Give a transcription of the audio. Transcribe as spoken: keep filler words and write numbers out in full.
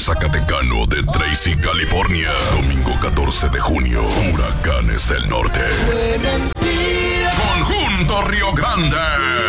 zacatecano de Tracy, California. Domingo catorce de junio, Huracanes del Norte. Conjunto Río Grande.